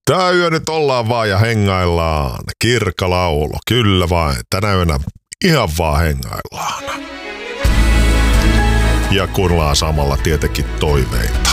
Tää yö nyt ollaan vaan ja hengaillaan. Kirkka laulo, kyllä vain. Tänä yönä ihan vaan hengaillaan. Ja kuunnellaan samalla tietenkin toiveita.